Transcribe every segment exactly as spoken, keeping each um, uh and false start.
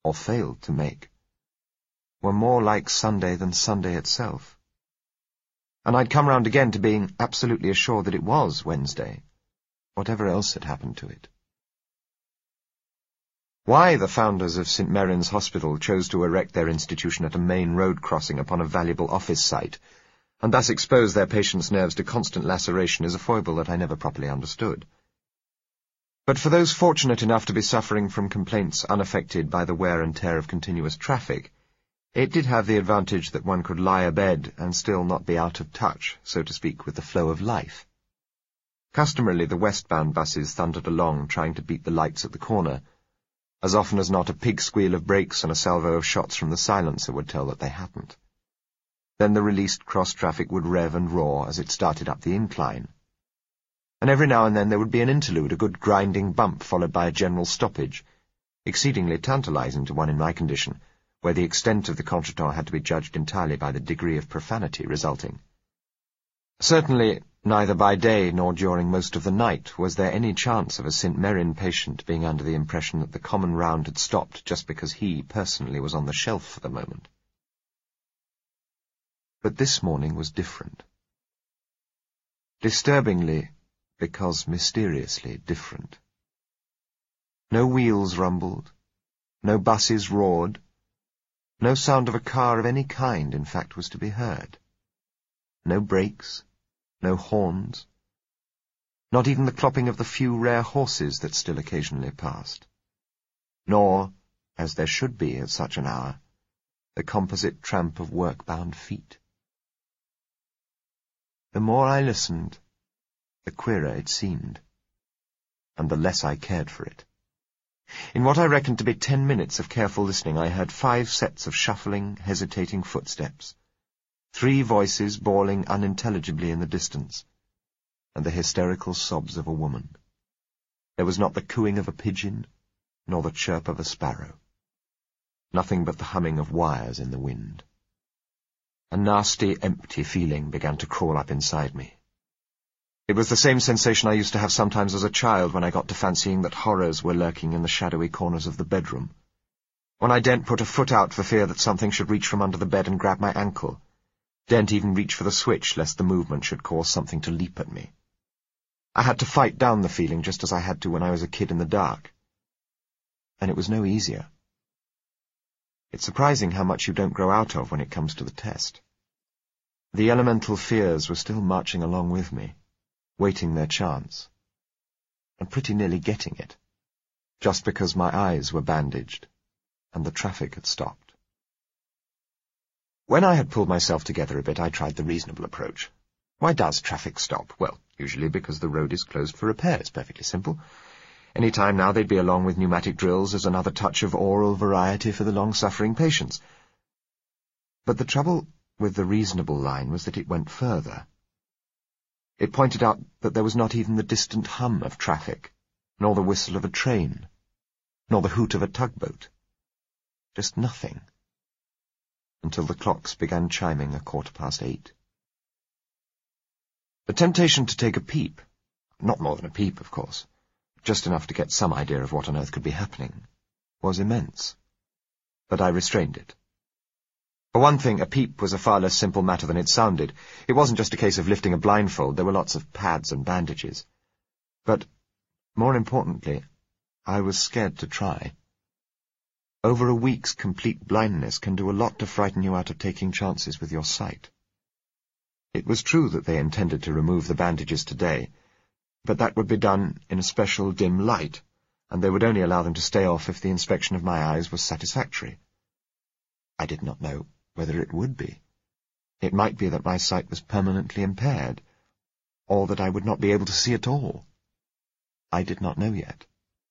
or failed to make, were more like Sunday than Sunday itself. And I'd come round again to being absolutely assured that it was Wednesday, whatever else had happened to it. Why the founders of St Merin's Hospital chose to erect their institution at a main road crossing upon a valuable office site, and thus expose their patients' nerves to constant laceration, is a foible that I never properly understood. But for those fortunate enough to be suffering from complaints unaffected by the wear and tear of continuous traffic, it did have the advantage that one could lie abed and still not be out of touch, so to speak, with the flow of life. Customarily, the westbound buses thundered along, trying to beat the lights at the corner. As often as not, a pig squeal of brakes and a salvo of shots from the silencer would tell that they hadn't. Then the released cross-traffic would rev and roar as it started up the incline. And every now and then there would be an interlude, a good grinding bump followed by a general stoppage, exceedingly tantalizing to one in my condition, where the extent of the contretemps had to be judged entirely by the degree of profanity resulting. Certainly, neither by day nor during most of the night was there any chance of a St Merin patient being under the impression that the common round had stopped just because he, personally, was on the shelf for the moment. But this morning was different. Disturbingly, because mysteriously different. No wheels rumbled, no buses roared, no sound of a car of any kind, in fact, was to be heard. No brakes, no horns, not even the clopping of the few rare horses that still occasionally passed. Nor, as there should be at such an hour, the composite tramp of work-bound feet. The more I listened, the queerer it seemed, and the less I cared for it. In what I reckoned to be ten minutes of careful listening, I heard five sets of shuffling, hesitating footsteps, three voices bawling unintelligibly in the distance, and the hysterical sobs of a woman. There was not the cooing of a pigeon, nor the chirp of a sparrow. Nothing but the humming of wires in the wind. A nasty, empty feeling began to crawl up inside me. It was the same sensation I used to have sometimes as a child when I got to fancying that horrors were lurking in the shadowy corners of the bedroom, when I daren't put a foot out for fear that something should reach from under the bed and grab my ankle, daren't even reach for the switch lest the movement should cause something to leap at me. I had to fight down the feeling just as I had to when I was a kid in the dark. And it was no easier. It's surprising how much you don't grow out of when it comes to the test. The elemental fears were still marching along with me, waiting their chance, and pretty nearly getting it, just because my eyes were bandaged and the traffic had stopped. When I had pulled myself together a bit, I tried the reasonable approach. Why does traffic stop? Well, usually because the road is closed for repairs, perfectly simple. Any time now they'd be along with pneumatic drills as another touch of oral variety for the long-suffering patients. But the trouble with the reasonable line was that it went further. It pointed out that there was not even the distant hum of traffic, nor the whistle of a train, nor the hoot of a tugboat. Just nothing. Until the clocks began chiming a quarter past eight. The temptation to take a peep, not more than a peep, of course, just enough to get some idea of what on earth could be happening, was immense. But I restrained it. For one thing, a peep was a far less simple matter than it sounded. It wasn't just a case of lifting a blindfold, there were lots of pads and bandages. But, more importantly, I was scared to try. Over a week's complete blindness can do a lot to frighten you out of taking chances with your sight. It was true that they intended to remove the bandages today, but that would be done in a special dim light, and they would only allow them to stay off if the inspection of my eyes was satisfactory. I did not know whether it would be. It might be that my sight was permanently impaired, or that I would not be able to see at all. I did not know yet.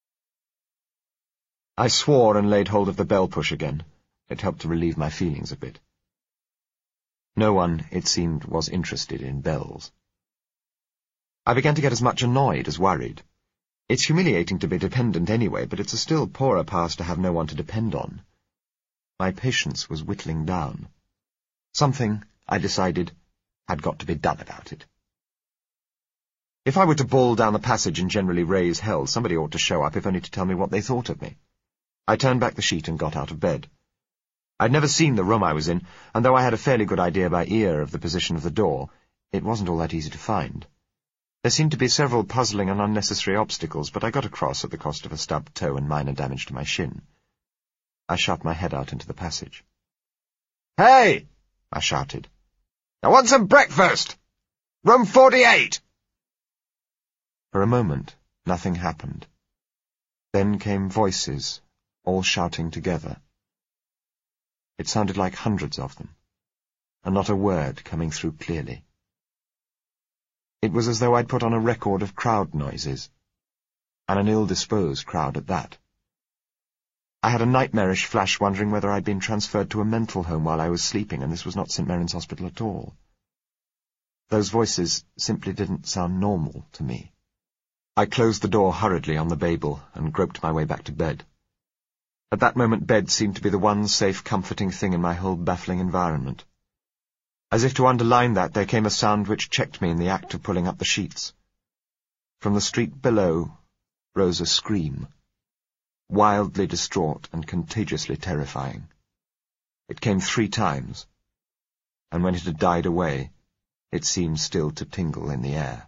I swore and laid hold of the bell push again. It helped to relieve my feelings a bit. No one, it seemed, was interested in bells. I began to get as much annoyed as worried. It's humiliating to be dependent anyway, but it's a still poorer pass to have no one to depend on. My patience was whittling down. Something, I decided, had got to be done about it. If I were to bawl down the passage and generally raise hell, somebody ought to show up, if only to tell me what they thought of me. I turned back the sheet and got out of bed. I'd never seen the room I was in, and though I had a fairly good idea by ear of the position of the door, it wasn't all that easy to find. There seemed to be several puzzling and unnecessary obstacles, but I got across at the cost of a stubbed toe and minor damage to my shin. I shoved my head out into the passage. "Hey!" I shouted. "I want some breakfast! Room forty-eight!" For a moment, nothing happened. Then came voices, all shouting together. It sounded like hundreds of them, and not a word coming through clearly. It was as though I'd put on a record of crowd noises, and an ill-disposed crowd at that. I had a nightmarish flash wondering whether I'd been transferred to a mental home while I was sleeping, and this was not Saint Mary's Hospital at all. Those voices simply didn't sound normal to me. I closed the door hurriedly on the Babel and groped my way back to bed. At that moment bed seemed to be the one safe, comforting thing in my whole baffling environment. As if to underline that, there came a sound which checked me in the act of pulling up the sheets. From the street below rose a scream, wildly distraught and contagiously terrifying. It came three times, and when it had died away, it seemed still to tingle in the air.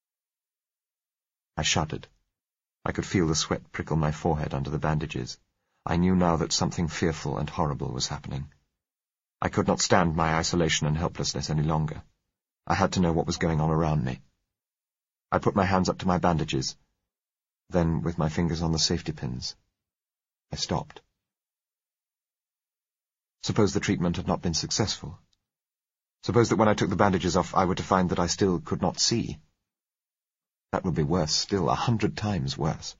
I shuddered. I could feel the sweat prickle my forehead under the bandages. I knew now that something fearful and horrible was happening. I could not stand my isolation and helplessness any longer. I had to know what was going on around me. I put my hands up to my bandages. Then, with my fingers on the safety pins, I stopped. Suppose the treatment had not been successful. Suppose that when I took the bandages off, I were to find that I still could not see. That would be worse still, a hundred times worse.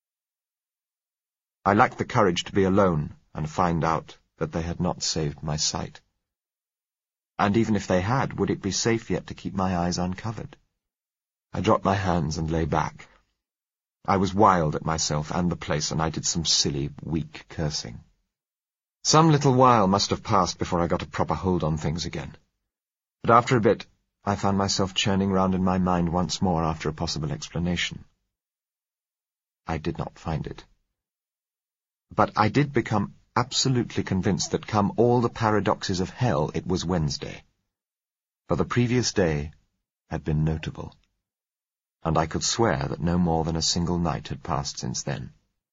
I lacked the courage to be alone and find out that they had not saved my sight. And even if they had, would it be safe yet to keep my eyes uncovered? I dropped my hands and lay back. I was wild at myself and the place, and I did some silly, weak cursing. Some little while must have passed before I got a proper hold on things again. But after a bit, I found myself churning round in my mind once more after a possible explanation. I did not find it. But I did become absolutely convinced that come all the paradoxes of hell, it was Wednesday. For the previous day had been notable, and I could swear that no more than a single night had passed since then.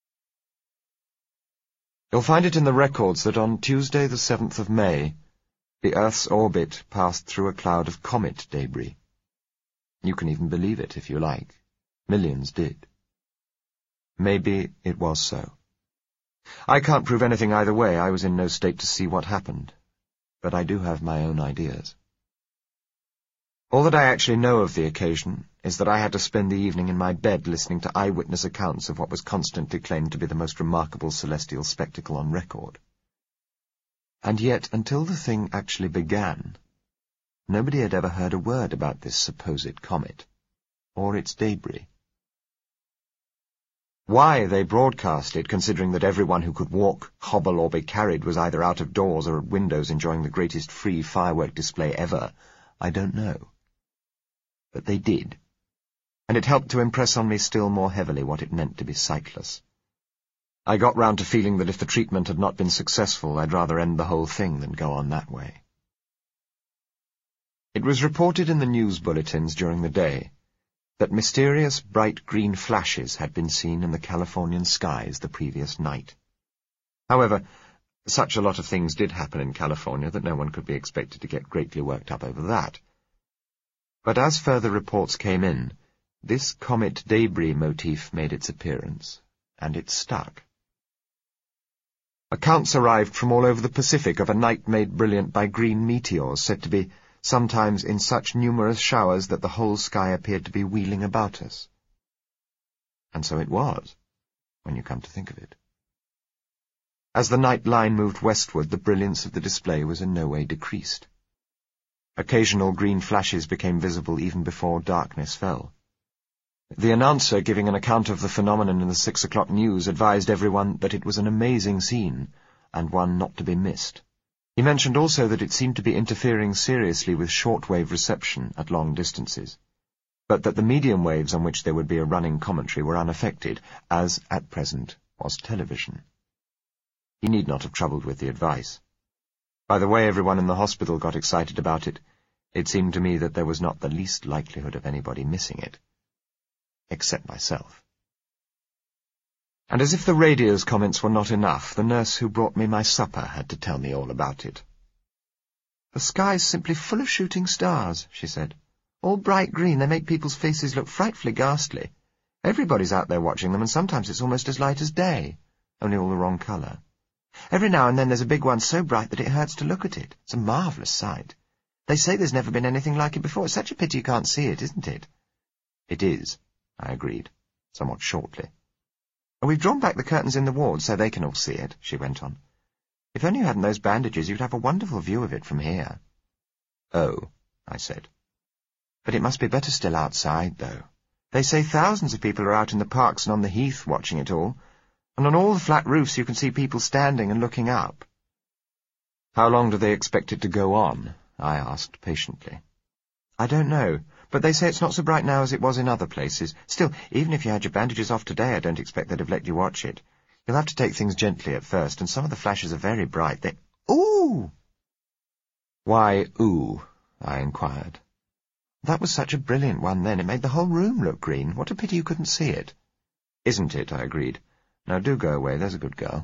You'll find it in the records that on Tuesday the seventh of May, the Earth's orbit passed through a cloud of comet debris. You can even believe it if you like. Millions did. Maybe it was so. I can't prove anything either way. I was in no state to see what happened, but I do have my own ideas. All that I actually know of the occasion is that I had to spend the evening in my bed listening to eyewitness accounts of what was constantly claimed to be the most remarkable celestial spectacle on record. And yet, until the thing actually began, nobody had ever heard a word about this supposed comet, or its debris. Why they broadcast it, considering that everyone who could walk, hobble, or be carried was either out of doors or at windows enjoying the greatest free firework display ever, I don't know. But they did, and it helped to impress on me still more heavily what it meant to be sightless. I got round to feeling that if the treatment had not been successful, I'd rather end the whole thing than go on that way. It was reported in the news bulletins during the day that mysterious bright green flashes had been seen in the Californian skies the previous night. However, such a lot of things did happen in California that no one could be expected to get greatly worked up over that. But as further reports came in, this comet debris motif made its appearance, and it stuck. Accounts arrived from all over the Pacific of a night made brilliant by green meteors, said to be sometimes in such numerous showers that the whole sky appeared to be wheeling about us. And so it was, when you come to think of it. As the night line moved westward, the brilliance of the display was in no way decreased. Occasional green flashes became visible even before darkness fell. The announcer giving an account of the phenomenon in the six o'clock news advised everyone that it was an amazing scene, and one not to be missed. He mentioned also that it seemed to be interfering seriously with shortwave reception at long distances, but that the medium waves on which there would be a running commentary were unaffected, as, at present, was television. He need not have troubled with the advice. By the way everyone in the hospital got excited about it, it seemed to me that there was not the least likelihood of anybody missing it. Except myself. And as if the radio's comments were not enough, the nurse who brought me my supper had to tell me all about it. "The sky's simply full of shooting stars," she said. "All bright green, they make people's faces look frightfully ghastly. Everybody's out there watching them, and sometimes it's almost as light as day, only all the wrong colour. Every now and then there's a big one so bright that it hurts to look at it. It's a marvellous sight. They say there's never been anything like it before. It's such a pity you can't see it, isn't it?" "It is," I agreed, somewhat shortly. "And we've drawn back the curtains in the ward so they can all see it," she went on. "If only you hadn't those bandages, you'd have a wonderful view of it from here." "Oh," I said. "But it must be better still outside, though. They say thousands of people are out in the parks and on the heath watching it all, and on all the flat roofs you can see people standing and looking up." "How long do they expect it to go on?" I asked patiently. "I don't know, but they say it's not so bright now as it was in other places. Still, even if you had your bandages off today, I don't expect they'd have let you watch it. You'll have to take things gently at first, and some of the flashes are very bright. They— Ooh!" "Why, ooh?" I inquired. "That was such a brilliant one then. It made the whole room look green. What a pity you couldn't see it." "Isn't it?" I agreed. "Now do go away, there's a good girl."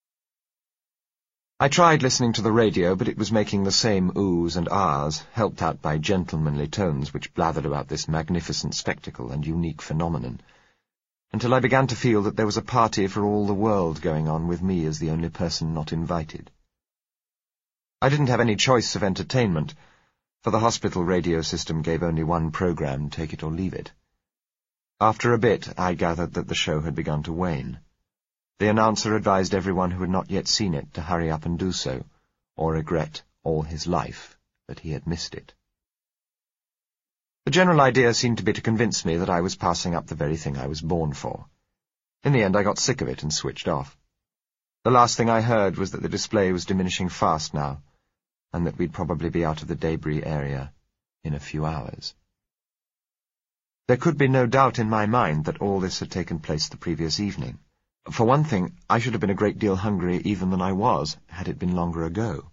I tried listening to the radio, but it was making the same oohs and ahs, helped out by gentlemanly tones which blathered about this magnificent spectacle and unique phenomenon, until I began to feel that there was a party for all the world going on with me as the only person not invited. I didn't have any choice of entertainment, for the hospital radio system gave only one program, take it or leave it. After a bit, I gathered that the show had begun to wane. The announcer advised everyone who had not yet seen it to hurry up and do so, or regret all his life that he had missed it. The general idea seemed to be to convince me that I was passing up the very thing I was born for. In the end, I got sick of it and switched off. The last thing I heard was that the display was diminishing fast now, and that we'd probably be out of the debris area in a few hours. There could be no doubt in my mind that all this had taken place the previous evening. For one thing, I should have been a great deal hungrier even than I was, had it been longer ago.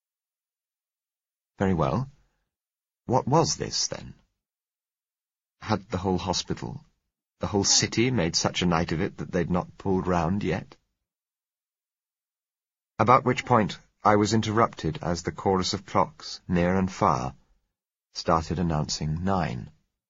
Very well. What was this, then? Had the whole hospital, the whole city, made such a night of it that they'd not pulled round yet? About which point I was interrupted as the chorus of clocks, near and far, started announcing nine.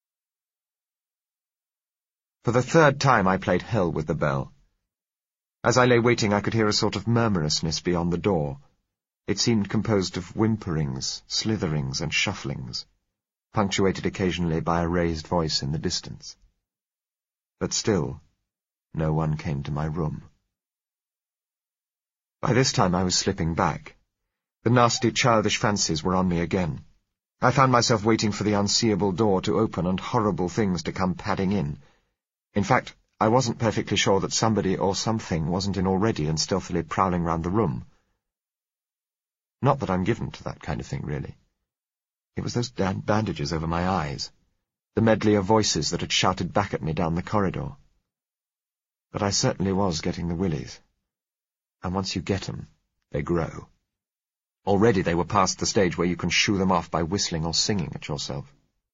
For the third time I played hell with the bell. As I lay waiting, I could hear a sort of murmurousness beyond the door. It seemed composed of whimperings, slitherings, and shufflings, punctuated occasionally by a raised voice in the distance. But still, no one came to my room. By this time I was slipping back. The nasty childish fancies were on me again. I found myself waiting for the unseeable door to open and horrible things to come padding in. In fact, I wasn't perfectly sure that somebody or something wasn't in already and stealthily prowling round the room. Not that I'm given to that kind of thing, really. It was those damned bandages over my eyes, the medley of voices that had shouted back at me down the corridor. But I certainly was getting the willies. And once you get 'em, they grow. Already they were past the stage where you can shoo them off by whistling or singing at yourself.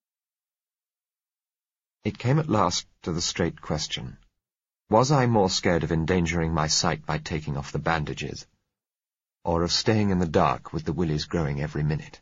It came at last to the straight question. Was I more scared of endangering my sight by taking off the bandages, or of staying in the dark with the willies growing every minute?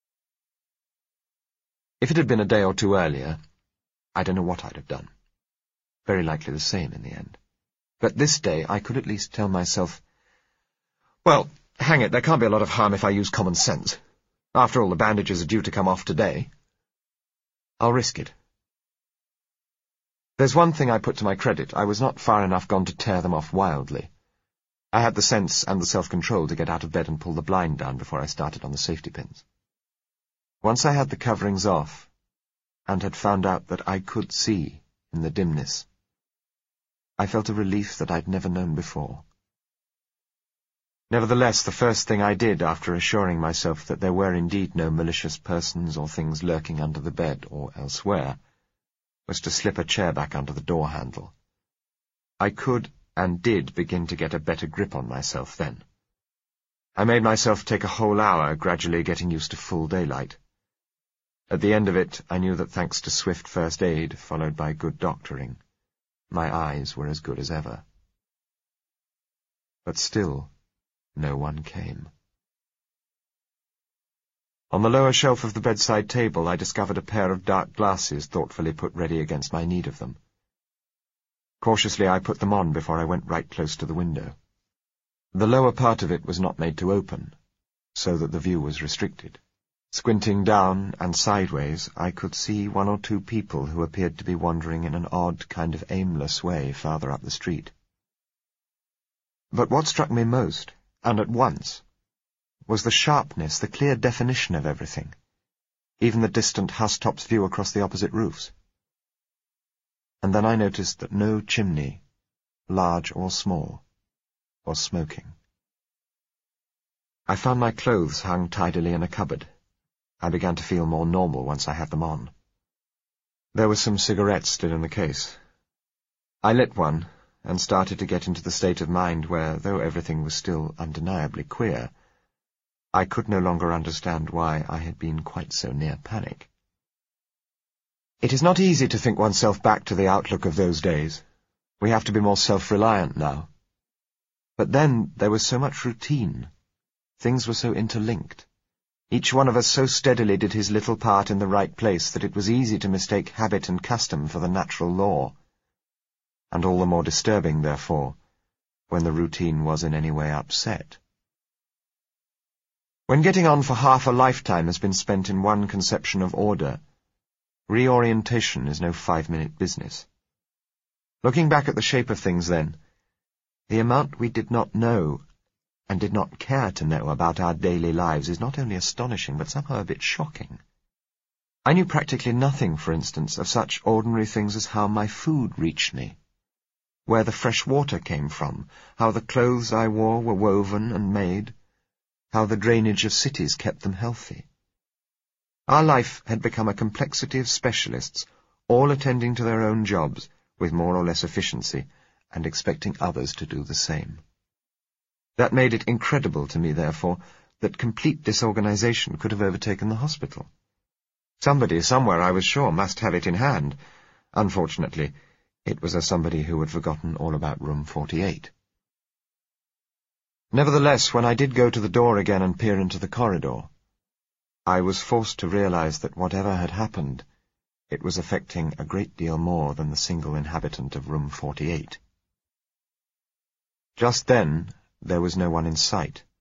If it had been a day or two earlier, I don't know what I'd have done. Very likely the same in the end. But this day I could at least tell myself, well, hang it, there can't be a lot of harm if I use common sense. After all, the bandages are due to come off today. I'll risk it. There's one thing I put to my credit. I was not far enough gone to tear them off wildly. I had the sense and the self-control to get out of bed and pull the blind down before I started on the safety pins. Once I had the coverings off, and had found out that I could see in the dimness, I felt a relief that I'd never known before. Nevertheless, the first thing I did after assuring myself that there were indeed no malicious persons or things lurking under the bed or elsewhere was to slip a chair back under the door handle. I could, and did begin to get a better grip on myself then. I made myself take a whole hour, gradually getting used to full daylight. At the end of it, I knew that thanks to swift first aid, followed by good doctoring, my eyes were as good as ever. But still, no one came. On the lower shelf of the bedside table, I discovered a pair of dark glasses thoughtfully put ready against my need of them. Cautiously, I put them on before I went right close to the window. The lower part of it was not made to open, so that the view was restricted. Squinting down and sideways, I could see one or two people who appeared to be wandering in an odd, kind of aimless way farther up the street. But what struck me most, and at once, was the sharpness, the clear definition of everything, even the distant housetops' view across the opposite roofs. And then I noticed that no chimney, large or small, was smoking. I found my clothes hung tidily in a cupboard. I began to feel more normal once I had them on. There were some cigarettes still in the case. I lit one, and started to get into the state of mind where, though everything was still undeniably queer, I could no longer understand why I had been quite so near panic. It is not easy to think oneself back to the outlook of those days. We have to be more self-reliant now. But then there was so much routine. Things were so interlinked. Each one of us so steadily did his little part in the right place that it was easy to mistake habit and custom for the natural law. And all the more disturbing, therefore, when the routine was in any way upset. When getting on for half a lifetime has been spent in one conception of order, reorientation is no five-minute business. Looking back at the shape of things then, the amount we did not know and did not care to know about our daily lives is not only astonishing, but somehow a bit shocking. I knew practically nothing, for instance, of such ordinary things as how my food reached me, where the fresh water came from, how the clothes I wore were woven and made, how the drainage of cities kept them healthy. Our life had become a complexity of specialists, all attending to their own jobs with more or less efficiency, and expecting others to do the same. That made it incredible to me, therefore, that complete disorganization could have overtaken the hospital. Somebody, somewhere, I was sure, must have it in hand. Unfortunately, it was a somebody who had forgotten all about room forty-eight. Nevertheless, when I did go to the door again and peer into the corridor, I was forced to realize that whatever had happened, it was affecting a great deal more than the single inhabitant of room forty-eight. Just then, there was no one in sight.